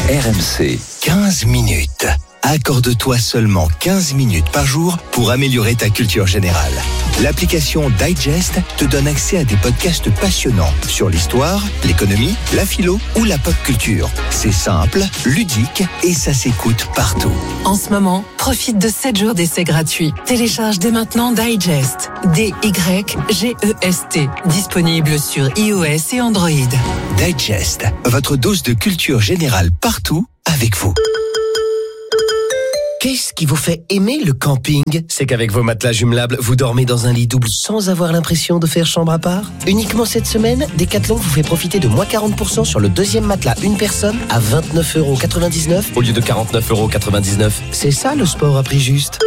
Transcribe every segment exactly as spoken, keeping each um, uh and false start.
R M C, quinze minutes. Accorde-toi seulement quinze minutes par jour pour améliorer ta culture générale. L'application Digest te donne accès à des podcasts passionnants sur l'histoire, l'économie, la philo ou la pop culture. C'est simple, ludique et ça s'écoute partout. En ce moment, profite de sept jours d'essai gratuits. Télécharge dès maintenant Digest. D Y G E S T. Disponible sur iOS et Android. Digest, votre dose de culture générale partout avec vous. Qu'est-ce qui vous fait aimer le camping ? C'est qu'avec vos matelas jumelables, vous dormez dans un lit double sans avoir l'impression de faire chambre à part ? Uniquement cette semaine, Decathlon vous fait profiter de moins quarante pour cent sur le deuxième matelas une personne à vingt-neuf euros quatre-vingt-dix-neuf au lieu de quarante-neuf euros quatre-vingt-dix-neuf. C'est ça le sport à prix juste.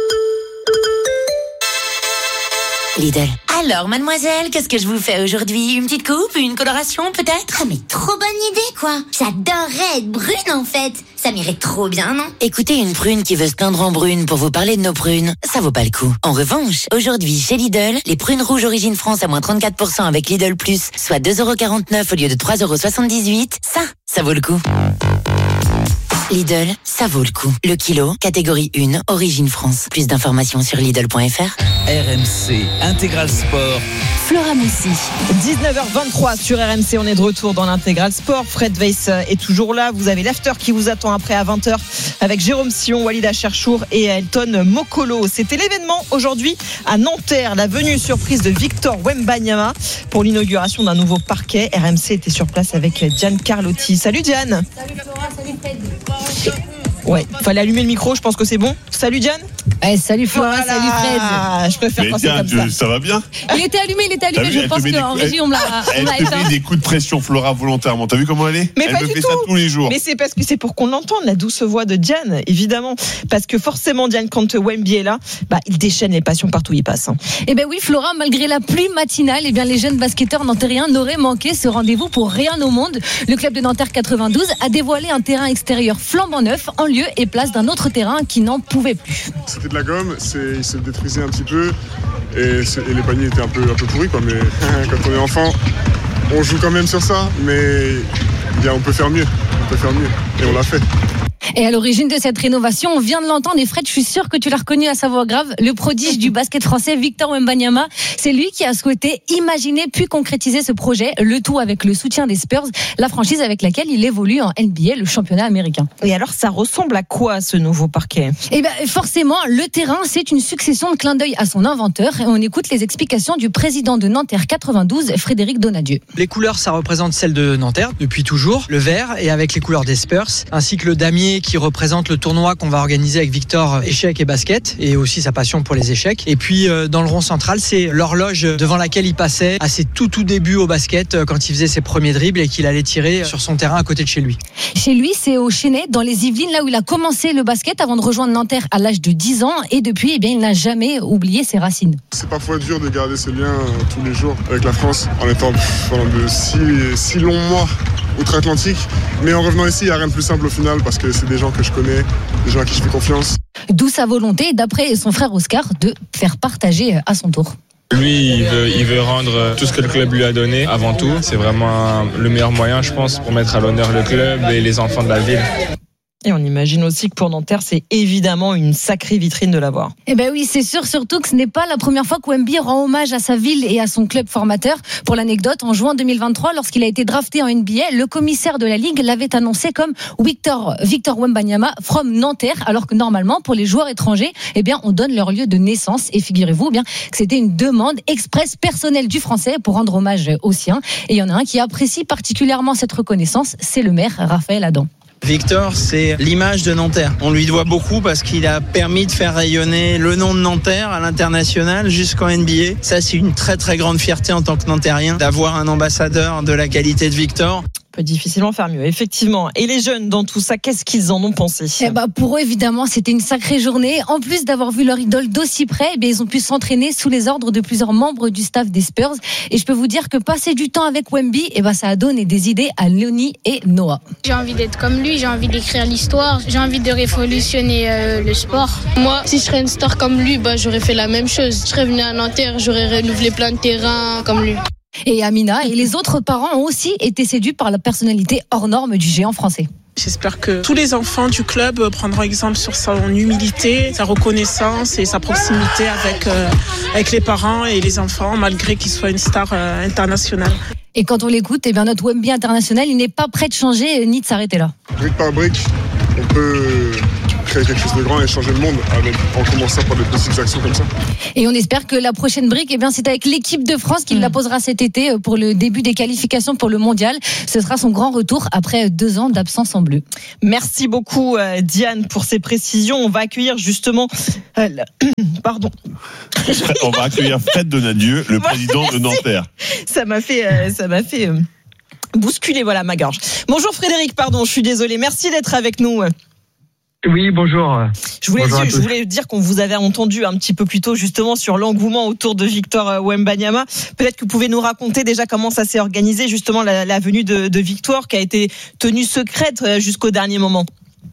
Lidl. Alors, mademoiselle, qu'est-ce que je vous fais aujourd'hui ? Une petite coupe, une coloration peut-être ? Ah mais trop bonne idée quoi. J'adorerais être brune en fait. Ça m'irait trop bien, non ? Écoutez, une prune qui veut se teindre en brune pour vous parler de nos prunes, ça vaut pas le coup. En revanche, aujourd'hui chez Lidl, les prunes rouges Origine France à moins trente-quatre pour cent avec Lidl Plus, soit deux euros quarante-neuf au lieu de trois euros soixante-dix-huit, ça, ça vaut le coup. Lidl, ça vaut le coup. Le kilo, catégorie un, Origine France. Plus d'informations sur Lidl point F R. R M C Intégral Sport. Flora Moussi. dix-neuf heures vingt-trois sur R M C, on est de retour dans l'Intégral Sport. Fred Weiss est toujours là. Vous avez l'after qui vous attend après à vingt heures avec Jérôme Sion, Walid Acharchour et Elton Mokolo. C'était l'événement aujourd'hui à Nanterre, la venue surprise de Victor Wembanyama pour l'inauguration d'un nouveau parquet. R M C était sur place avec Diane Carlotti. Salut Diane. Salut Flora, salut Fred. Ouais, fallait allumer le micro, je pense que c'est bon. Salut Diane. Ouais, salut Flora, voilà. salut Fred. Je préfère Mais penser tiens, comme tu, ça. ça va bien ? Il était allumé, il était allumé. Vu, Je elle pense te met qu'en des- régie, on me l'a, on Elle l'a te met éteint. des coups de pression, Flora, volontairement. T'as vu comment elle est ? Mais Elle pas me du fait tout. ça tous les jours. Mais c'est parce que c'est pour qu'on l'entende, la douce voix de Diane, évidemment. Parce que forcément, Diane, quand Wemby est là, bah, il déchaîne les passions partout où il passe. Eh ben oui, Flora, malgré la pluie matinale, eh bien les jeunes basketteurs nantériens n'auraient manqué ce rendez-vous pour rien au monde. Le club de Nanterre quatre-vingt-douze a dévoilé un terrain extérieur flambant neuf en lieu et place d'un autre terrain qui n'en pouvait plus. C'était de la gomme, c'est, il se détruisait un petit peu et, c'est- et les paniers étaient un peu, un peu pourris quoi, mais quand on est enfant, on joue quand même sur ça, mais bien, on peut faire mieux, on peut faire mieux et on l'a fait. Et à l'origine de cette rénovation, on vient de l'entendre, et Fred, je suis sûr que tu l'as reconnu à sa voix grave, le prodige du basket français, Victor Wembanyama. C'est lui qui a souhaité imaginer puis concrétiser ce projet, le tout avec le soutien des Spurs, la franchise avec laquelle il évolue en N B A, le championnat américain. Et alors, ça ressemble à quoi, ce nouveau parquet ? Et bien, forcément, le terrain, c'est une succession de clins d'œil à son inventeur, et on écoute les explications du président de Nanterre quatre-vingt-douze, Frédéric Donadieu. Les couleurs, ça représente celles de Nanterre depuis toujours, le vert et avec les couleurs des Spurs, ainsi que le damier qui représente le tournoi qu'on va organiser avec Victor, échecs et basket, et aussi sa passion pour les échecs. Et puis euh, dans le rond central, c'est l'horloge devant laquelle il passait à ses tout tout débuts au basket, euh, quand il faisait ses premiers dribbles et qu'il allait tirer sur son terrain à côté de chez lui. Chez lui, c'est au Chesnay, dans les Yvelines, là où il a commencé le basket avant de rejoindre Nanterre à l'âge de dix ans, et depuis, eh bien, il n'a jamais oublié ses racines. C'est parfois dur de garder ce lien euh, tous les jours avec la France en étant pff, pendant de si, si longs mois outre-Atlantique, mais en revenant ici, il n'y a rien de plus simple au final parce que c'est des gens que je connais, des gens à qui je fais confiance. D'où sa volonté, d'après son frère Oscar, de faire partager à son tour. Lui, il veut, il veut rendre tout ce que le club lui a donné avant tout. C'est vraiment le meilleur moyen, je pense, pour mettre à l'honneur le club et les enfants de la ville. Et on imagine aussi que pour Nanterre, c'est évidemment une sacrée vitrine de l'avoir. Eh ben oui, c'est sûr, surtout que ce n'est pas la première fois que Wemby rend hommage à sa ville et à son club formateur. Pour l'anecdote, en juin deux mille vingt-trois, lorsqu'il a été drafté en N B A, le commissaire de la Ligue l'avait annoncé comme Victor, Victor Wembanyama from Nanterre, alors que normalement, pour les joueurs étrangers, eh bien, on donne leur lieu de naissance. Et figurez-vous eh bien que c'était une demande express personnelle du Français pour rendre hommage aux siens. Et il y en a un qui apprécie particulièrement cette reconnaissance, c'est le maire Raphaël Adam. Victor, c'est l'image de Nanterre. On lui doit beaucoup parce qu'il a permis de faire rayonner le nom de Nanterre à l'international jusqu'en N B A. Ça, c'est une très très grande fierté en tant que Nanterrien d'avoir un ambassadeur de la qualité de Victor. On peut difficilement faire mieux, effectivement. Et les jeunes, dans tout ça, qu'est-ce qu'ils en ont pensé ? Eh ben, pour eux, évidemment, c'était une sacrée journée. En plus d'avoir vu leur idole d'aussi près, eh bien, ils ont pu s'entraîner sous les ordres de plusieurs membres du staff des Spurs. Et je peux vous dire que passer du temps avec Wemby, eh ben, ça a donné des idées à Léonie et Noah. J'ai envie d'être comme lui, j'ai envie d'écrire l'histoire, j'ai envie de révolutionner euh, le sport. Moi, si je serais une star comme lui, bah, j'aurais fait la même chose. Je serais venu à Nanterre, j'aurais renouvelé plein de terrains comme lui. Et Amina et les autres parents ont aussi été séduits par la personnalité hors norme du géant français. J'espère que tous les enfants du club prendront exemple sur son humilité, sa reconnaissance et sa proximité avec, euh, avec les parents et les enfants, malgré qu'il soit une star euh, internationale. Et quand on l'écoute, eh bien notre Wemby international, il n'est pas prêt de changer ni de s'arrêter là. Brique par brique, on peut créer quelque chose de grand et changer le monde avec, en commençant par des petites actions comme ça. Et on espère que la prochaine brique, eh bien, c'est avec l'équipe de France qu'il mmh. la posera cet été pour le début des qualifications pour le mondial. Ce sera son grand retour après deux ans d'absence en bleu. Merci beaucoup euh, Diane pour ces précisions. On va accueillir justement... Euh, la... Pardon. On va accueillir Fred Donadieu, le président de Nanterre. Ça m'a fait... Euh, ça m'a fait euh, bousculer voilà, ma gorge. Bonjour Frédéric, pardon, je suis désolée. Merci d'être avec nous. Oui, bonjour. Je voulais, bonjour dire, je voulais dire qu'on vous avait entendu un petit peu plus tôt justement sur l'engouement autour de Victor Wembanyama. Peut-être que vous pouvez nous raconter déjà comment ça s'est organisé, justement la, la venue de, de Victor qui a été tenue secrète jusqu'au dernier moment.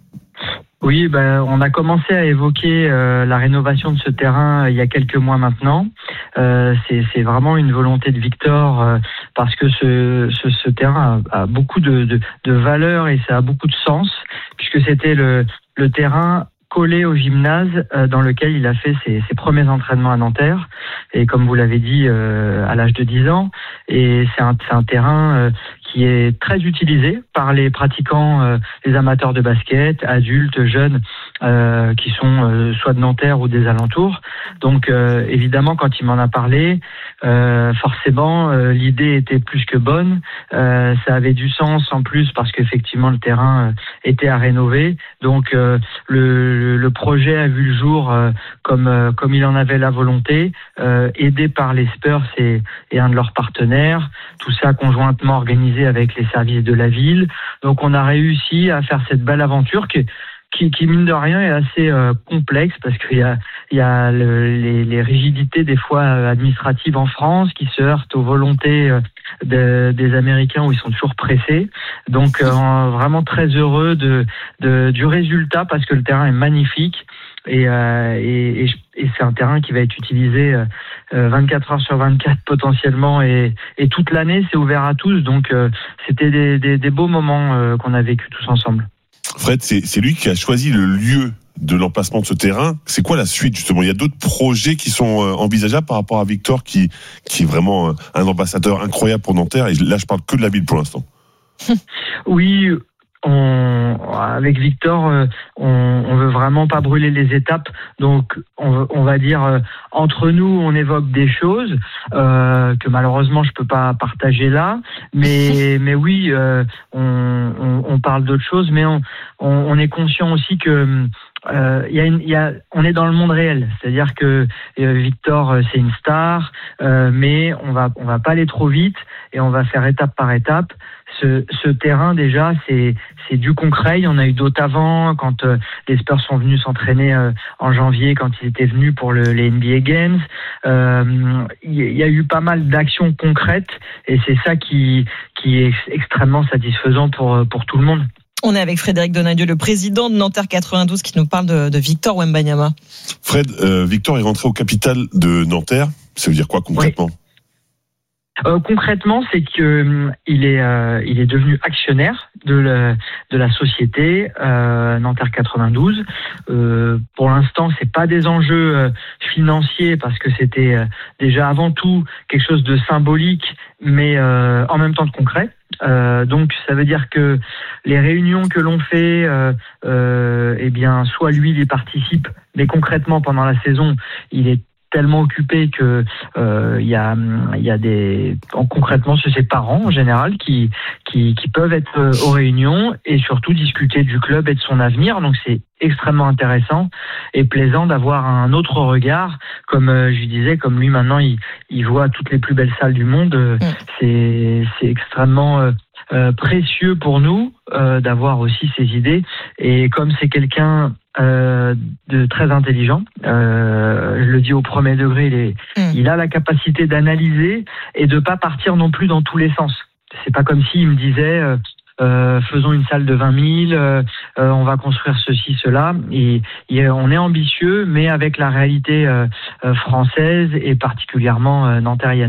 Oui, ben, on a commencé à évoquer euh, la rénovation de ce terrain euh, il y a quelques mois maintenant. Euh, c'est, c'est vraiment une volonté de Victor euh, parce que ce, ce, ce terrain a, a beaucoup de, de, de valeur et ça a beaucoup de sens puisque c'était le, le terrain collé au gymnase euh, dans lequel il a fait ses, ses premiers entraînements à Nanterre et comme vous l'avez dit euh, à l'âge de dix ans et c'est un, c'est un terrain euh, qui est très utilisé par les pratiquants, euh, les amateurs de basket, adultes, jeunes, euh, qui sont euh, soit de Nanterre ou des alentours. Donc euh, évidemment, quand il m'en a parlé, euh, forcément, euh, l'idée était plus que bonne. Euh, ça avait du sens en plus parce qu'effectivement, le terrain euh, était à rénover. Donc euh, le, le projet a vu le jour euh, comme, euh, comme il en avait la volonté, euh, aidé par les Spurs et, et un de leurs partenaires. Tout ça conjointement organisé avec les services de la ville. Donc on a réussi à faire cette belle aventure qui, qui, qui mine de rien est assez euh, complexe parce qu'il y a, il y a le, les, les rigidités des fois administratives en France qui se heurtent aux volontés euh, de, des Américains où ils sont toujours pressés. Donc euh, vraiment très heureux de, de, du résultat parce que le terrain est magnifique. Et, euh, et, et, et c'est un terrain qui va être utilisé euh, vingt-quatre heures sur vingt-quatre potentiellement et, et toute l'année c'est ouvert à tous donc euh, c'était des, des, des beaux moments euh, qu'on a vécu tous ensemble. Fred, c'est, c'est lui qui a choisi le lieu de l'emplacement de ce terrain. C'est quoi la suite justement ? Il y a d'autres projets qui sont euh, envisageables par rapport à Victor qui, qui est vraiment euh, un ambassadeur incroyable pour Nanterre et là je parle que de la ville pour l'instant. Oui. On, avec Victor, euh, on, on veut vraiment pas brûler les étapes, donc on, on va dire euh, entre nous, on évoque des choses euh, que malheureusement je peux pas partager là, mais mais oui, euh, on, on, on parle d'autres choses, mais on, on, on est conscient aussi que euh, y a une, y a, on est dans le monde réel, c'est-à-dire que euh, Victor euh, c'est une star, euh, mais on va on va pas aller trop vite et on va faire étape par étape. Ce, ce terrain déjà c'est c'est du concret. Il y en a eu d'autres avant quand euh, les Spurs sont venus s'entraîner euh, en janvier quand ils étaient venus pour le, les N B A Games. Euh, il y a eu pas mal d'actions concrètes et c'est ça qui qui est extrêmement satisfaisant pour pour tout le monde. On est avec Frédéric Donadieu, le président de Nanterre quatre-vingt-douze, qui nous parle de, de Victor Wembanyama. Fred, euh, Victor est rentré au capital de Nanterre. Ça veut dire quoi concrètement ? Oui. Euh, concrètement, c'est que euh, il est euh, il est devenu actionnaire de la de la société euh, Nanterre quatre-vingt-douze. Euh, pour l'instant, c'est pas des enjeux euh, financiers parce que c'était euh, déjà avant tout quelque chose de symbolique, mais euh, en même temps de concret. Euh, donc, ça veut dire que les réunions que l'on fait, euh, euh, eh bien, soit lui il y participe, mais concrètement pendant la saison, il est tellement occupé que euh, il y a il y a des concrètement c'est ses parents en général qui qui qui peuvent être aux réunions et surtout discuter du club et de son avenir. Donc c'est extrêmement intéressant et plaisant d'avoir un autre regard, comme euh, je disais, comme lui maintenant il il voit toutes les plus belles salles du monde. Euh, c'est c'est extrêmement euh, euh, précieux pour nous euh, d'avoir aussi ces idées et comme c'est quelqu'un Euh, de très intelligent. Euh, je le dis au premier degré, il, est, mmh. il a la capacité d'analyser et de pas partir non plus dans tous les sens. C'est pas comme s'il me disait euh, euh, faisons une salle de vingt mille, euh, euh, on va construire ceci, cela. Et, et on est ambitieux, mais avec la réalité euh, euh, française et particulièrement euh, nantérienne.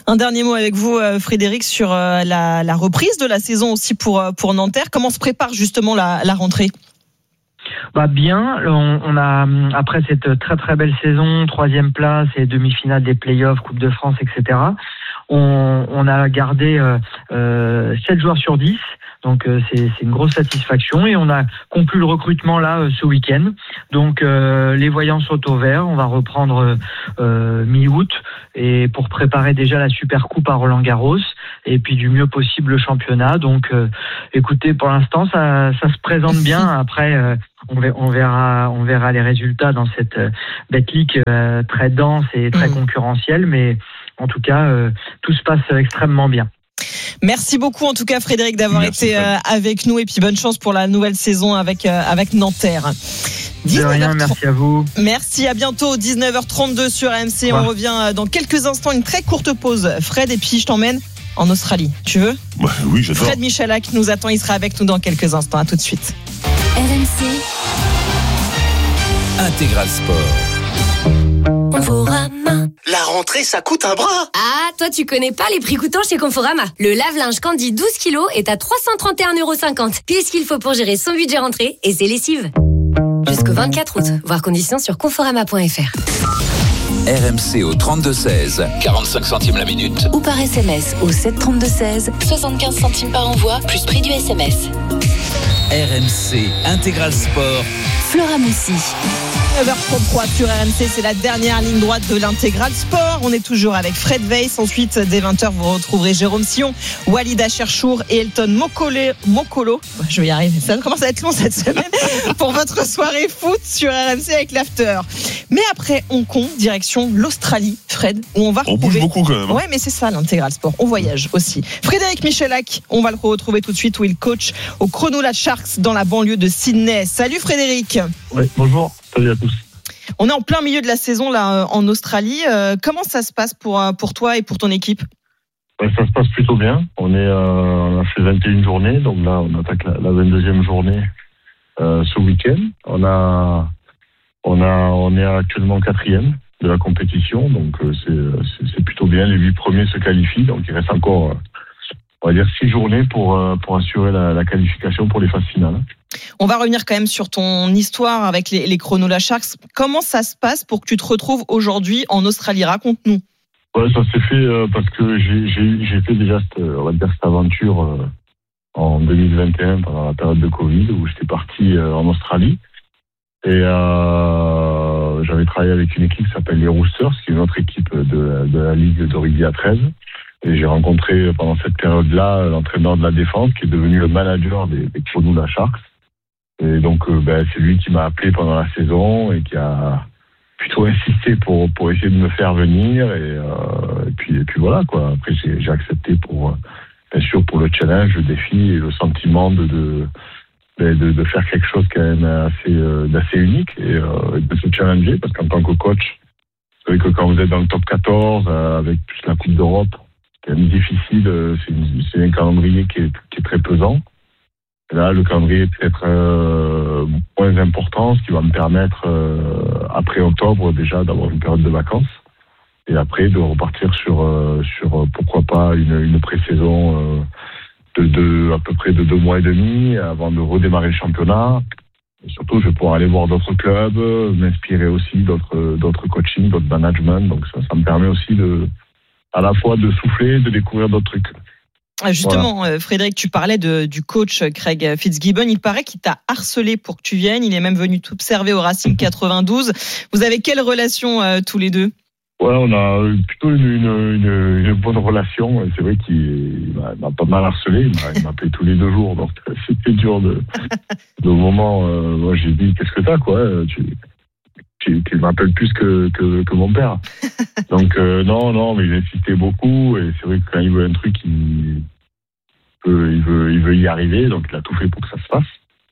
Un dernier mot avec vous, Frédéric, sur la, la reprise de la saison aussi pour, pour Nanterre. Comment se prépare justement la, la rentrée ? Bah bien, on, on a après cette très très belle saison, troisième place et demi-finale des playoffs, Coupe de France, et cetera. On, on a gardé euh, euh, sept joueurs sur dix. Donc euh, c'est, c'est une grosse satisfaction et on a conclu le recrutement là euh, ce week-end. Donc euh, les voyants sont au vert. On va reprendre euh, mi-août et pour préparer déjà la Super Coupe à Roland-Garros et puis du mieux possible le championnat. Donc euh, écoutez, pour l'instant ça, ça se présente bien. Après euh, on verra, on verra, on verra les résultats dans cette euh, Betclic euh, très dense et très mmh. concurrentielle, mais en tout cas euh, tout se passe extrêmement bien. Merci beaucoup en tout cas Frédéric d'avoir Merci, été euh, avec nous et puis bonne chance pour la nouvelle saison avec, euh, avec Nanterre. De rien, merci à vous. Merci, à bientôt, dix-neuf heures trente-deux sur R M C. Ouais. On revient dans quelques instants, une très courte pause. Fred, et puis je t'emmène en Australie. Tu veux ? Ouais, oui, j'adore. Fred Michalak nous attend, il sera avec nous dans quelques instants. À tout de suite. R M C Intégral Sport. Conforama. La rentrée, ça coûte un bras. Ah, toi tu connais pas les prix coûtants chez Conforama. Le lave-linge Candy douze kilos est à trois cent trente et un euros cinquante. Pile ce qu'il faut pour gérer son budget rentrée et ses lessives. Jusqu'au vingt-quatre août. Voir conditions sur conforama point f r. R M C au trente-deux seize, quarante-cinq centimes la minute. Ou par S M S au sept trente-deux seize, soixante-quinze centimes par envoi, plus prix du S M S. R M C Intégral Sport. Flora Messi. neuf heures trente-trois sur R M C, c'est la dernière ligne droite de l'intégral sport. On est toujours avec Fred Weiss. Ensuite, dès vingt heures, vous retrouverez Jérôme Sion, Walida Cherchour et Elton Mokole, Mokolo. Je vais y arriver. Ça commence à être long cette semaine pour votre soirée foot sur R M C avec l'after. Mais après Hong Kong, direction l'Australie, Fred, où on va on retrouver... bouge beaucoup quand même. Hein. Ouais, mais c'est ça l'intégral sport. On voyage aussi. Frédéric Michalak, on va le retrouver tout de suite où il coach au Cronulla Sharks dans la banlieue de Sydney. Salut Frédéric. Oui, bonjour. Salut à tous. On est en plein milieu de la saison là en Australie. Euh, comment ça se passe pour pour toi et pour ton équipe ? Ouais, ça se passe plutôt bien. On est, euh, on a fait vingt et une journées, donc là on attaque la, la vingt-deuxième journée euh, ce week-end. On a, on a, on est actuellement quatrième de la compétition, donc euh, c'est, c'est, c'est plutôt bien. Les huit premiers se qualifient, donc il reste encore, euh, on va dire six journées pour euh, pour assurer la, la qualification pour les phases finales. On va revenir quand même sur ton histoire avec les, les Cronulla Sharks. Comment ça se passe pour que tu te retrouves aujourd'hui en Australie ? Raconte-nous. Ouais, ça s'est fait euh, parce que j'ai, j'ai, j'ai fait déjà cette, on va dire cette aventure euh, en deux mille vingt et un pendant la période de Covid où j'étais parti euh, en Australie et euh, j'avais travaillé avec une équipe qui s'appelle les Roosters, qui est une autre équipe de, de la Ligue de rugby à treize. Et j'ai rencontré pendant cette période-là l'entraîneur de la défense qui est devenu le manager des, des Cronulla Sharks. Et donc, euh, ben, c'est lui qui m'a appelé pendant la saison et qui a plutôt insisté pour pour essayer de me faire venir. Et, euh, et puis et puis voilà quoi. Après, j'ai, j'ai accepté pour bien sûr pour le challenge, le défi et le sentiment de de de, de faire quelque chose quand même assez euh, d'assez unique et euh, de se challenger parce qu'en tant que coach, c'est vrai que quand vous êtes dans le top quatorze euh, avec plus la Coupe d'Europe, c'est quand même difficile. Euh, c'est, une, c'est un calendrier qui est qui est très pesant. Là, le calendrier est peut-être euh, moins important, ce qui va me permettre, euh, après octobre, déjà, d'avoir une période de vacances. Et après, de repartir sur, euh, sur pourquoi pas, une, une pré-saison euh, de, de à peu près de deux mois et demi avant de redémarrer le championnat. Et surtout, je vais pouvoir aller voir d'autres clubs, m'inspirer aussi d'autres, d'autres coachings, d'autres management. Donc, ça, ça me permet aussi de, à la fois de souffler, de découvrir d'autres trucs. Justement, voilà. Frédéric, tu parlais de, du coach Craig Fitzgibbon. Il paraît qu'il t'a harcelé pour que tu viennes. Il est même venu t'observer au Racing quatre-vingt-douze. Vous avez quelle relation euh, tous les deux ? Ouais, on a plutôt une, une, une, une bonne relation. C'est vrai qu'il m'a, m'a pas mal harcelé. Il, m'a, il m'appelait tous les deux jours. Donc, c'était dur de, de moment. Euh, moi, j'ai dit, qu'est-ce que t'as, quoi ? Tu, tu, tu m'appelles plus que, que, que mon père. Donc, euh, non, non, mais il insistait beaucoup. Et c'est vrai que quand il veut un truc, il, peut, il, veut, il veut y arriver. Donc, il a tout fait pour que ça se fasse.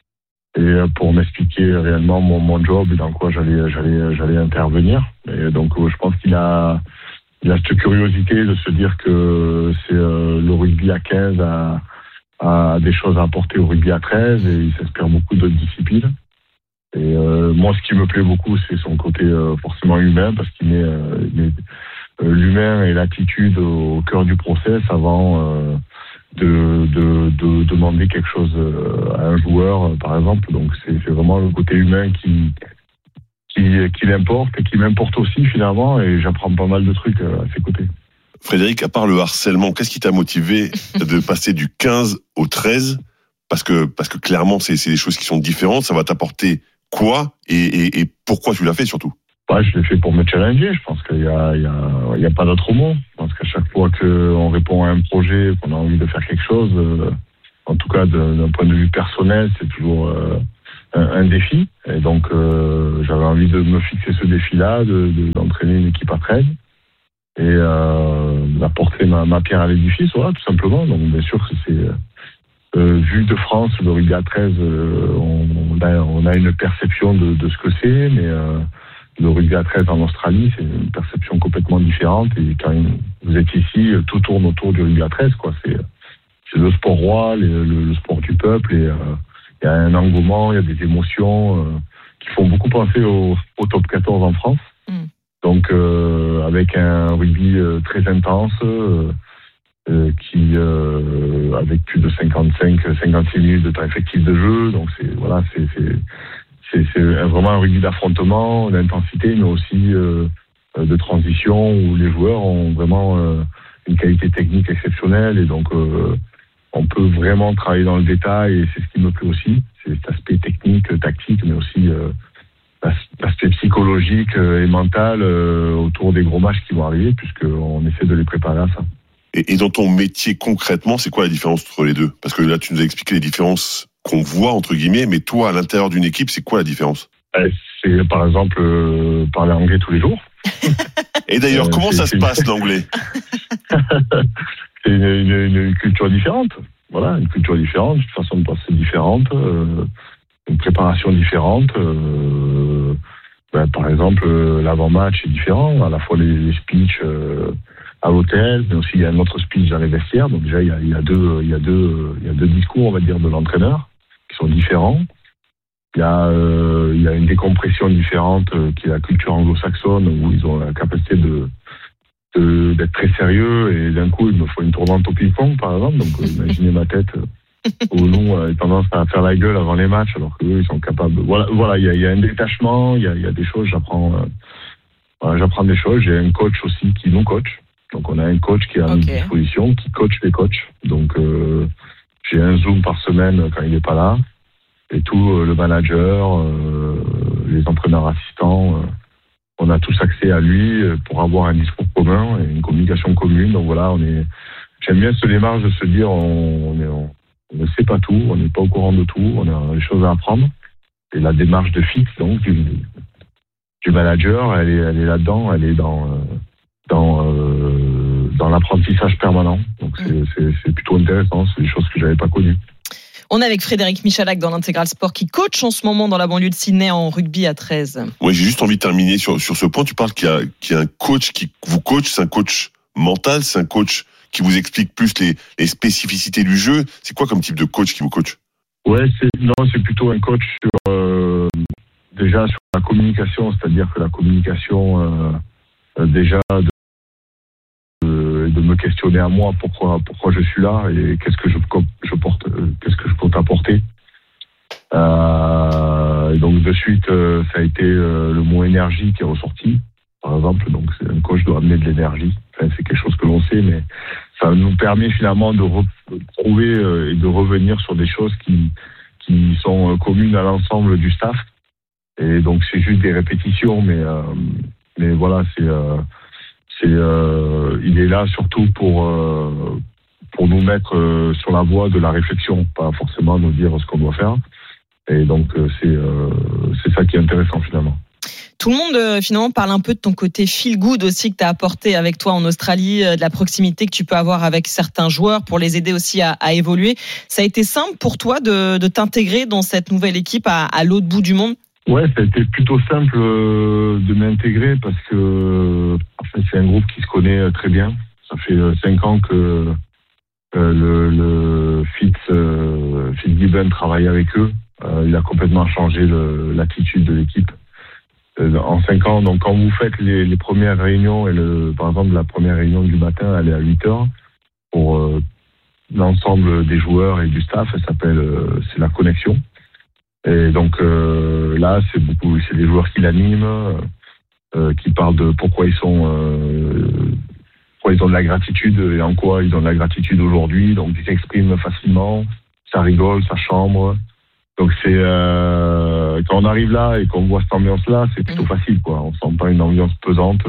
Et pour m'expliquer réellement mon, mon job et dans quoi j'allais, j'allais, j'allais intervenir. Et donc, je pense qu'il a, il a cette curiosité de se dire que c'est euh, le rugby à quinze a, a des choses à apporter au rugby à treize et il s'inspire beaucoup d'autres disciplines. Et euh, moi, ce qui me plaît beaucoup, c'est son côté euh, forcément humain parce qu'il met, euh, il met euh, l'humain et l'attitude au cœur du process avant euh, de, de, de demander quelque chose à un joueur, par exemple. Donc c'est, c'est vraiment le côté humain qui, qui, qui l'importe et qui m'importe aussi finalement, et j'apprends pas mal de trucs à ses côtés. Frédéric, à part le harcèlement, qu'est-ce qui t'a motivé de passer du quinze au treize ? Parce que, parce que clairement, c'est, c'est des choses qui sont différentes. Ça va t'apporter quoi et, et, et pourquoi tu l'as fait surtout ? Ouais, je l'ai fait pour me challenger. Je pense qu'il y a, il y a, il y a pas d'autre mot. Je pense qu'à chaque fois qu'on répond à un projet, qu'on a envie de faire quelque chose, euh, en tout cas de, d'un point de vue personnel, c'est toujours euh, un, un défi. Et donc, euh, j'avais envie de me fixer ce défi-là, de, de, d'entraîner une équipe à treize et euh, d'apporter ma, ma pierre à l'édifice, voilà, tout simplement. Donc, bien sûr que c'est... Euh, vu de France, le rugby à treize, euh, on, on, a, on a une perception de, de ce que c'est, mais... Euh, le rugby à treize en Australie, c'est une perception complètement différente. Et quand vous êtes ici, tout tourne autour du rugby à treize, quoi. C'est, c'est le sport roi, le, le, le sport du peuple. Et il euh, y a un engouement, il y a des émotions euh, qui font beaucoup penser au, au top quatorze en France. Mm. Donc, euh, avec un rugby euh, très intense, euh, euh, qui euh, avec plus de cinquante-cinq à cinquante-six minutes de temps effectif de jeu. Donc, c'est voilà, c'est, c'est C'est, c'est vraiment un rugby d'affrontement, d'intensité, mais aussi euh, de transition où les joueurs ont vraiment euh, une qualité technique exceptionnelle et donc euh, on peut vraiment travailler dans le détail et c'est ce qui me plaît aussi, c'est cet aspect technique, tactique, mais aussi euh, l'aspect psychologique et mental euh, autour des gros matchs qui vont arriver puisqu'on essaie de les préparer à ça. Et, et dans ton métier concrètement, c'est quoi la différence entre les deux ? Parce que là, tu nous as expliqué les différences qu'on voit, entre guillemets, mais toi, à l'intérieur d'une équipe, c'est quoi la différence ? C'est, par exemple, euh, parler anglais tous les jours. Et d'ailleurs, euh, comment ça se passe, l'anglais ? C'est une, une, une culture différente. Voilà, une culture différente, une façon de penser différente, euh, une préparation différente. Euh, ben, par exemple, euh, l'avant-match est différent. À la fois les, les speeches euh, à l'hôtel, mais aussi il y a un autre speech dans les vestiaires. Donc déjà, il y a, il y a deux, il y a deux, il y a deux discours, on va dire, de l'entraîneur qui sont différents. Il y a, euh, il y a une décompression différente euh, qui est la culture anglo-saxonne où ils ont la capacité de, de d'être très sérieux et d'un coup il me faut une tournante au ping-pong par exemple. Donc euh, imaginez ma tête euh, où nous on a tendance à faire la gueule avant les matchs alors qu'eux ils sont capables. De... Voilà, voilà, il y a, il y a un détachement, il y a, il y a des choses. J'apprends, euh, voilà, j'apprends des choses. J'ai un coach aussi qui nous coach. Donc on a un coach qui est à okay. notre disposition, qui coach les coachs. Donc euh, j'ai un Zoom par semaine quand il n'est pas là. Et tout, euh, le manager, euh, les entraîneurs assistants, euh, on a tous accès à lui pour avoir un discours commun et une communication commune. Donc voilà, on est. J'aime bien cette démarche de se dire on, on, est, on, on ne sait pas tout, on n'est pas au courant de tout, on a des choses à apprendre. Et la démarche de fixe donc du, du manager, elle est, elle est là-dedans, elle est dans euh, dans euh, dans l'apprentissage permanent. Donc c'est, c'est, c'est plutôt intéressant, c'est des choses que j'avais pas connues. On est avec Frédéric Michalak dans l'Intégral Sport qui coach en ce moment dans la banlieue de Sydney en rugby à treize. Oui, j'ai juste envie de terminer sur, sur ce point. Tu parles qu'il y a, qu'il y a un coach qui vous coach, c'est un coach mental, c'est un coach qui vous explique plus les, les spécificités du jeu. C'est quoi comme type de coach qui vous coach ? Ouais, c'est, non, c'est plutôt un coach sur, euh, déjà sur la communication, c'est-à-dire que la communication, euh, déjà, de, de me questionner à moi pourquoi pourquoi je suis là et qu'est-ce que je je porte qu'est-ce que je compte apporter euh, et donc de suite euh, ça a été euh, le mot énergie qui est ressorti par exemple. Donc c'est un coach doit amener de l'énergie, enfin, c'est quelque chose que l'on sait, mais ça nous permet finalement de retrouver euh, et de revenir sur des choses qui qui sont euh, communes à l'ensemble du staff et donc c'est juste des répétitions mais euh, mais voilà c'est euh, C'est, euh, il est là surtout pour euh, pour nous mettre euh, sur la voie de la réflexion, pas forcément nous dire ce qu'on doit faire. Et donc euh, c'est euh, c'est ça qui est intéressant finalement. Tout le monde euh, finalement parle un peu de ton côté feel good aussi que tu as apporté avec toi en Australie, euh, de la proximité que tu peux avoir avec certains joueurs pour les aider aussi à, à évoluer. Ça a été simple pour toi de, de t'intégrer dans cette nouvelle équipe à, à l'autre bout du monde ? Ouais, ça a été plutôt simple de m'intégrer parce que en fait, c'est un groupe qui se connaît très bien. Ça fait cinq ans que euh, le, le Fitz, euh, Fitzgibbon travaille avec eux. Euh, il a complètement changé le, l'attitude de l'équipe. en cinq ans, donc quand vous faites les, les premières réunions, et le, par exemple la première réunion du matin, elle est à huit heures, pour euh, l'ensemble des joueurs et du staff, elle s'appelle, euh, c'est la connexion. Et donc euh, là, c'est beaucoup, c'est les joueurs qui l'animent, euh, qui parlent de pourquoi ils sont, euh, pourquoi ils ont de la gratitude et en quoi ils ont de la gratitude aujourd'hui. Donc ils s'expriment facilement, ça rigole, ça chambre. Donc c'est euh, quand on arrive là et qu'on voit cette ambiance-là, c'est plutôt facile, quoi. On sent pas une ambiance pesante.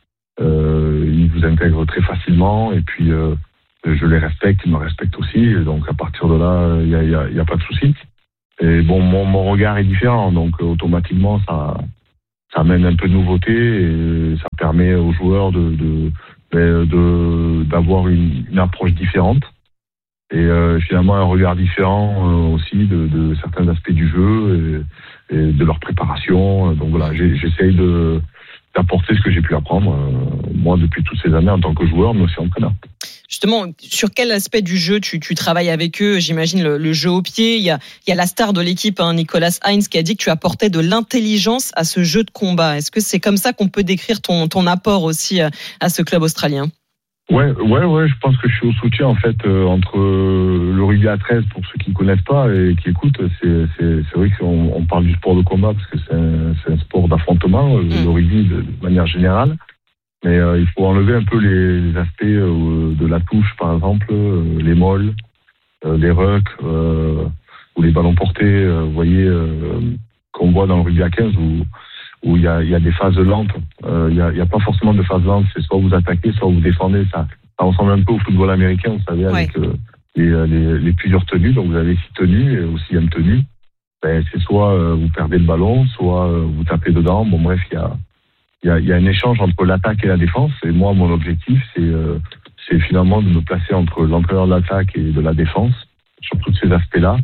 Euh, ils vous intègrent très facilement et puis euh, je les respecte, ils me respectent aussi. Et donc à partir de là, il y a, y a, y a pas de souci. Et bon, mon, mon regard est différent, donc euh, automatiquement ça, ça amène un peu de nouveauté et ça permet aux joueurs de, de, de, de d'avoir une, une approche différente. Et euh, finalement un regard différent euh, aussi de, de certains aspects du jeu et, et de leur préparation. Donc voilà, j'ai, j'essaye de, d'apporter ce que j'ai pu apprendre, euh, moi, depuis toutes ces années en tant que joueur, mais aussi entraîneur. Justement, sur quel aspect du jeu tu, tu travailles avec eux? J'imagine le, le jeu au pied. Il y a, il y a la star de l'équipe, hein, Nicolas Heinz, qui a dit que tu apportais de l'intelligence à ce jeu de combat. Est-ce que c'est comme ça qu'on peut décrire ton, ton apport aussi à, à ce club australien? Ouais, ouais, ouais. Je pense que je suis au soutien en fait euh, entre euh, le rugby à treize pour ceux qui ne connaissent pas et qui écoutent. C'est, c'est, c'est vrai qu'on on parle du sport de combat parce que c'est un, c'est un sport d'affrontement, mmh. le rugby de, de manière générale. Mais euh, il faut enlever un peu les, les aspects euh, de la touche, par exemple, euh, les molles, euh, les rucks euh, ou les ballons portés. Euh, vous voyez euh, qu'on voit dans le rugby à quinze où où il y a, il y a des phases lentes. Euh, il y a, il y a pas forcément de phases lentes. C'est soit vous attaquez, soit vous défendez. Ça, ça ressemble un peu au football américain, vous savez, avec ouais. euh, les, les, les plusieurs tenues. Donc vous avez six tenues et aussi une tenue. Ben, c'est soit euh, vous perdez le ballon, soit euh, vous tapez dedans. Bon, bref, il y a, il y a, il y a un échange entre l'attaque et la défense. Et moi, mon objectif, c'est, euh, c'est finalement de me placer entre l'entraîneur de l'attaque et de la défense sur tous ces aspects-là.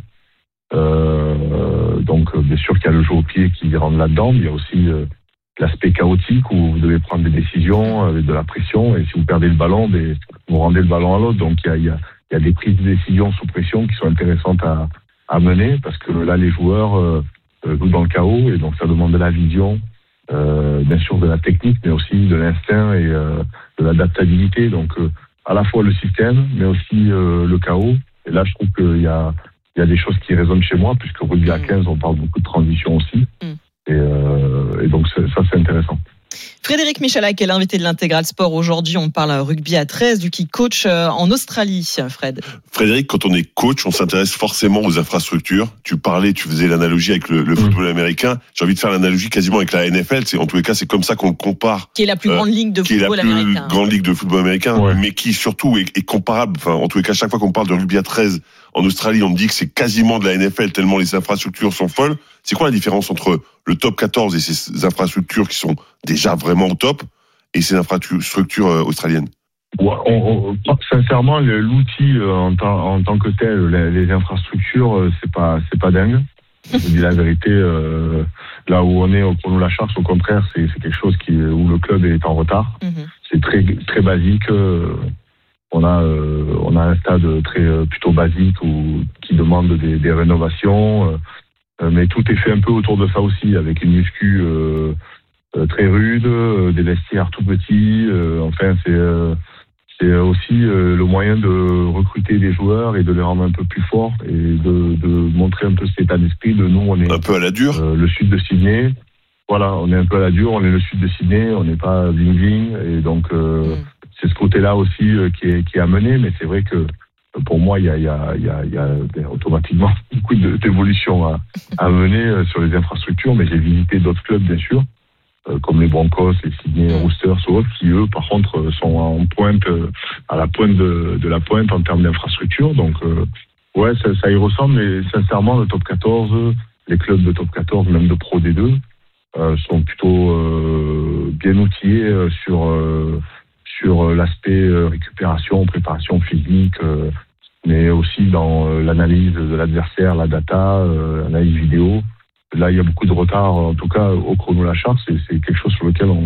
Euh, donc bien sûr qu'il y a le jeu au pied qui rentre là-dedans, mais il y a aussi euh, l'aspect chaotique où vous devez prendre des décisions avec de la pression et si vous perdez le ballon, ben, vous rendez le ballon à l'autre. Donc il y a, il y a, il y a des prises de décision sous pression qui sont intéressantes à, à mener parce que là les joueurs euh, jouent dans le chaos et donc ça demande de la vision, euh, bien sûr de la technique, mais aussi de l'instinct et euh, de l'adaptabilité. Donc euh, à la fois le système, mais aussi euh, le chaos. Et là je trouve qu'il y a Il y a des choses qui résonnent chez moi, puisque au rugby à quinze, on parle beaucoup de transition aussi. Mm. Et, euh, et donc, c'est, ça, c'est intéressant. Frédéric Michalak est l'invité de l'Intégral Sport. Aujourd'hui, on parle rugby à treize, du qui coach en Australie, Fred. Frédéric, quand on est coach, on s'intéresse forcément aux infrastructures. Tu parlais, tu faisais l'analogie avec le, le football mmh. américain. J'ai envie de faire l'analogie quasiment avec la N F L. C'est, en tous les cas, c'est comme ça qu'on le compare. Qui est la plus grande euh, ligue de football américain. Qui est la plus grande ligue de football américain, ouais. mais qui surtout est, est comparable. Enfin, en tous les cas, chaque fois qu'on parle de rugby à treize en Australie, on me dit que c'est quasiment de la N F L tellement les infrastructures sont folles. C'est quoi la différence entre le top quatorze et ces infrastructures qui sont déjà vraiment au top et ces infrastructures australiennes? Ouais, on, on, sincèrement, l'outil en, en tant que tel, les, les infrastructures, c'est pas, c'est pas dingue. Je vous dis la vérité. Euh, là où on est au Crono-Lachartz, au contraire, c'est, c'est quelque chose qui, où le club est en retard. Mm-hmm. C'est très, très basique. Euh, on a, euh, on a un stade très plutôt basique où, qui demande des, des rénovations. Euh, mais tout est fait un peu autour de ça aussi, avec une muscu euh, euh, très rude, euh, des vestiaires tout petits. Euh, enfin, c'est, euh, c'est aussi euh, le moyen de recruter des joueurs et de les rendre un peu plus forts et de, de montrer un peu cet état d'esprit de nous. On est un peu à la dure. Euh, le sud de Sydney. Voilà, on est un peu à la dure. On est le sud de Sydney. On n'est pas bling bling. Et donc, euh, mm. c'est ce côté-là aussi euh, qui est qui est amené. Mais c'est vrai que pour moi, il y a, il y a, il y a, il y a automatiquement beaucoup d'évolutions à, à mener sur les infrastructures, mais j'ai visité d'autres clubs, bien sûr, euh, comme les Broncos, les Sydney Roosters ou autres, qui, eux, par contre, sont en pointe, à la pointe de, de la pointe en termes d'infrastructures. Donc, euh, ouais, ça, ça y ressemble, mais sincèrement, le top quatorze, les clubs de top quatorze, même de Pro D deux, euh, sont plutôt euh, bien outillés euh, sur... Euh, sur l'aspect récupération, préparation physique, euh, mais aussi dans euh, l'analyse de l'adversaire, la data, euh, l'analyse vidéo. Là, il y a beaucoup de retard, en tout cas au Crono-Lachartz, c'est, c'est quelque chose sur lequel on,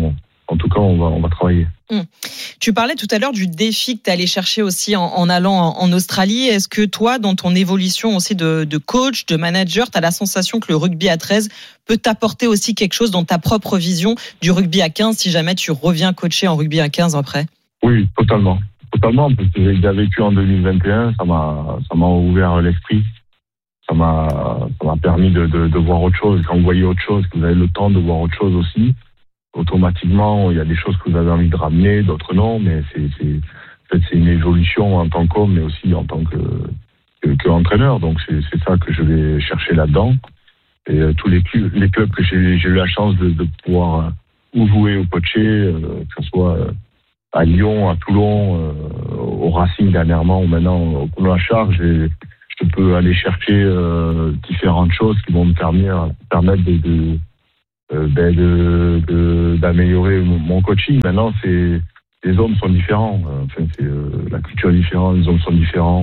en tout cas, on va, on va travailler. Mmh. Tu parlais tout à l'heure du défi que tu es allé chercher aussi en, en allant en, en Australie. Est-ce que toi, dans ton évolution aussi de, de coach, de manager, tu as la sensation que le rugby à treize peut t'apporter aussi quelque chose dans ta propre vision du rugby à quinze si jamais tu reviens coacher en rugby à quinze après? Oui, totalement. Totalement, parce que j'ai déjà vécu en deux mille vingt et un, ça m'a, ça m'a ouvert l'esprit. Ça m'a, ça m'a permis de, de, de voir autre chose. Quand vous voyez autre chose, que vous avez le temps de voir autre chose aussi, automatiquement, il y a des choses que vous avez envie de ramener, d'autres non, mais c'est, c'est, en fait, c'est une évolution en tant qu'homme, mais aussi en tant que, que, que entraîneur. Donc, c'est, c'est ça que je vais chercher là-dedans. Et euh, tous les, cl- les clubs que j'ai, j'ai eu la chance de, de pouvoir euh, ou jouer ou coacher, euh, que ce soit euh, à Lyon, à Toulon, euh, au Racing dernièrement, ou maintenant au Pôle à Charge, et je peux aller chercher euh, différentes choses qui vont me permettre, permettre de, de Euh, ben de, de, d'améliorer mon coaching. Maintenant, c'est, les hommes sont différents. Enfin, c'est, euh, la culture est différente, les hommes sont différents.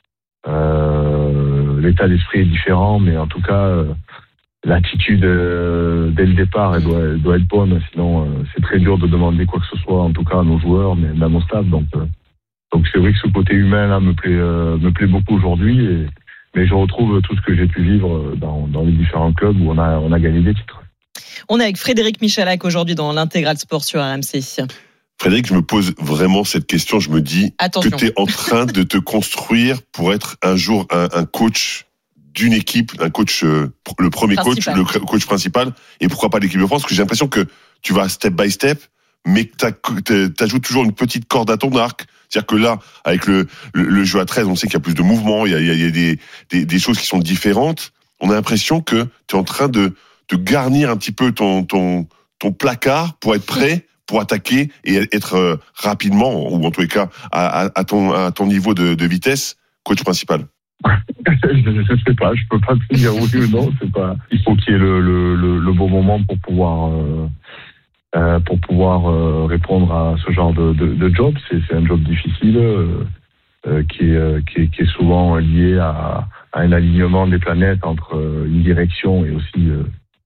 Euh, l'état d'esprit est différent, mais en tout cas, euh, l'attitude, euh, dès le départ, elle doit, elle doit être bonne. Sinon, euh, c'est très dur de demander quoi que ce soit, en tout cas à nos joueurs, mais même au staff. Donc, euh, donc c'est vrai que ce côté humain-là me plaît, euh, me plaît beaucoup aujourd'hui. Et, mais je retrouve tout ce que j'ai pu vivre dans, dans les différents clubs où on a, on a gagné des titres. On est avec Frédéric Michalak aujourd'hui dans l'Intégral Sport sur R M C. Frédéric, je me pose vraiment cette question. Je me dis Attention. que tu es en train de te construire pour être un jour un, un coach d'une équipe, un coach, euh, le premier principal. coach, le coach principal, et pourquoi pas l'équipe de France, parce que j'ai l'impression que tu vas step by step, mais que tu ajoutes toujours une petite corde à ton arc. C'est-à-dire que là, avec le, le, le jeu à treize, on sait qu'il y a plus de mouvements, il y a, il y a, il y a des, des, des choses qui sont différentes. On a l'impression que tu es en train de de garnir un petit peu ton, ton, ton placard pour être prêt pour attaquer et être euh, rapidement, ou en tous les cas, à, à, à, ton, à ton niveau de, de vitesse, coach principal. je ne sais pas, je peux pas te dire oui ou non. C'est pas. Il faut qu'il y ait le, le, le, le bon moment pour pouvoir, euh, euh, pour pouvoir euh, répondre à ce genre de, de, de job. C'est, c'est un job difficile euh, euh, qui, est, euh, qui, est, qui est souvent lié à, à un alignement des planètes entre euh, une direction et aussi euh,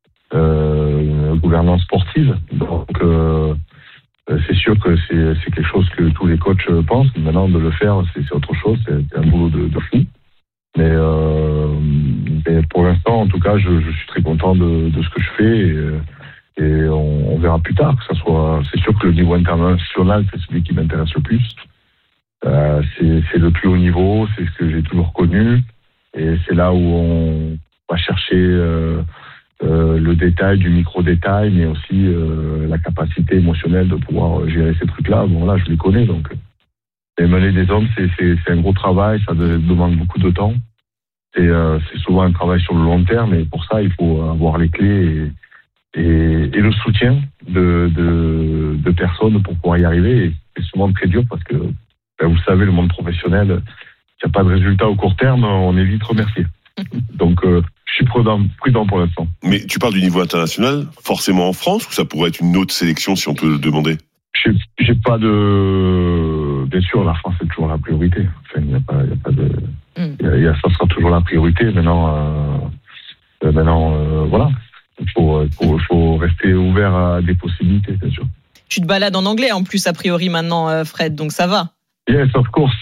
Euh, gouvernance sportive. Donc euh, c'est sûr que c'est, c'est quelque chose que tous les coachs pensent. Maintenant, de le faire, c'est, c'est autre chose. C'est, c'est un boulot de, de fou. Mais, euh, mais pour l'instant, en tout cas, je, je suis très content de, de ce que je fais. Et, et on, on verra plus tard. Que ça soit, c'est sûr que le niveau international, c'est celui qui m'intéresse le plus. Euh, c'est, c'est le plus haut niveau. C'est ce que j'ai toujours connu. Et c'est là où on va chercher euh, Euh, le détail du micro-détail, mais aussi euh, la capacité émotionnelle de pouvoir gérer ces trucs-là. Bon, là, je les connais, donc et mener des hommes, c'est, c'est, c'est un gros travail, ça demande beaucoup de temps. Et, euh, c'est souvent un travail sur le long terme, et pour ça, il faut avoir les clés et, et, et le soutien de, de, de personnes pour pouvoir y arriver. Et c'est souvent très dur parce que, ben, vous savez, le monde professionnel, s'il n'y a pas de résultat au court terme, on est vite remercié. Donc, euh, je suis prudent, prudent pour l'instant. Mais tu parles du niveau international, forcément en France, ou ça pourrait être une autre sélection si on te le demandait? J'ai, j'ai pas de... Bien sûr, la France est toujours la priorité. Enfin, il y a pas, il y a pas de... Mm. Il y a, il y a, ça sera toujours la priorité. Maintenant, euh, maintenant euh, voilà. Il faut, faut, faut rester ouvert à des possibilités, bien sûr. Tu te balades en anglais en plus, a priori, maintenant, Fred, donc ça va. Yes, of course.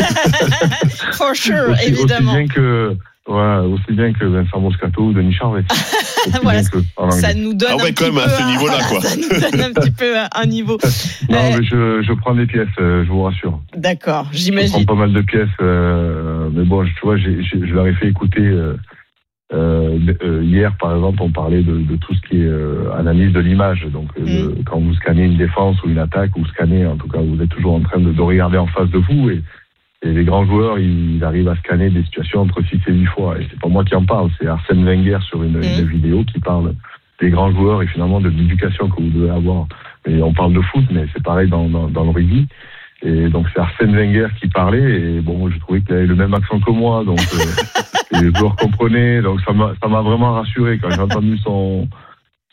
For sure, aussi, évidemment. Aussi bien que... Voilà, aussi bien que Vincent Moscato ou Denis Charvet. Voilà, ça nous donne ah ouais, un quand petit même peu à ce niveau-là, quoi. Ça nous donne un petit peu un niveau. Non, euh... mais je, je prends des pièces, je vous rassure. D'accord, j'imagine. Je prends pas mal de pièces, euh, mais bon, tu vois, j'ai, j'ai, je leur ai fait écouter euh, euh, hier, par exemple, on parlait de, de tout ce qui est euh, analyse de l'image. Donc, mm. euh, quand vous scannez une défense ou une attaque, vous scannez, en tout cas, vous êtes toujours en train de, de regarder en face de vous et Et les grands joueurs, ils arrivent à scanner des situations entre six et huit fois. Et c'est pas moi qui en parle, c'est Arsène Wenger sur une, mmh. une vidéo qui parle des grands joueurs et finalement de l'éducation que vous devez avoir. Et on parle de foot, mais c'est pareil dans, dans, dans le rugby. Et donc c'est Arsène Wenger qui parlait. Et bon, je trouvais qu'il avait le même accent que moi, donc euh, les joueurs comprenaient. Donc ça m'a, ça m'a vraiment rassuré quand j'ai entendu son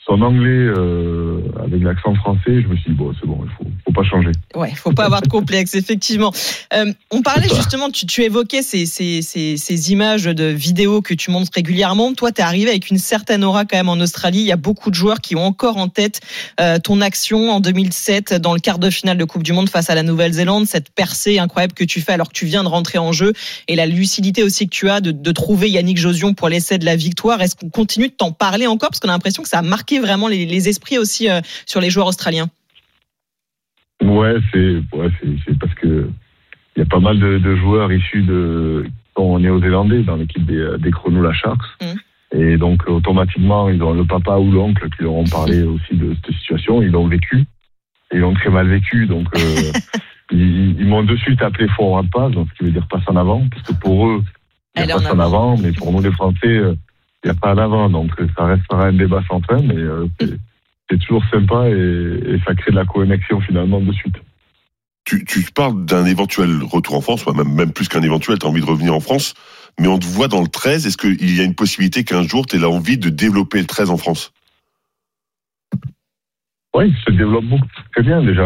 son anglais euh, avec l'accent français, je me suis dit, bon, c'est bon, il faut, faut pas changer. Ouais, faut pas avoir de complexe, effectivement. Euh, on parlait justement, tu, tu évoquais ces, ces, ces, ces images de vidéos que tu montres régulièrement. Toi, t'es arrivé avec une certaine aura quand même en Australie. Il y a beaucoup de joueurs qui ont encore en tête euh, ton action en deux mille sept dans le quart de finale de Coupe du Monde face à la Nouvelle-Zélande, cette percée incroyable que tu fais alors que tu viens de rentrer en jeu et la lucidité aussi que tu as de, de trouver Yannick Josion pour l'essai de la victoire. Est-ce qu'on continue de t'en parler encore? Parce qu'on a l'impression que ça a marqué vraiment les, les esprits aussi euh, sur les joueurs australiens. Ouais, c'est, ouais, c'est, c'est parce que il y a pas mal de, de joueurs issus de sont néo-zélandais dans l'équipe des, des Cronulla Sharks. Mmh. Et donc, automatiquement, ils ont le papa ou l'oncle qui leur ont parlé aussi de cette situation. Ils l'ont vécu. Et ils l'ont très mal vécu. Donc, euh, ils, ils m'ont de suite appelé forward pass, donc ce qui veut dire passe en avant. Parce que pour eux, il y a passe en avant. Mais pour nous, les Français, il n'y a pas en avant. Donc, ça restera un débat sans fin. Mais euh, c'est, c'est toujours sympa et, et ça crée de la connexion finalement de suite. Tu, tu parles d'un éventuel retour en France, même, même plus qu'un éventuel, tu as envie de revenir en France, mais on te voit dans le treize, est-ce qu'il y a une possibilité qu'un jour tu aies envie de développer le treize en France? Oui, il se développe beaucoup, très bien déjà.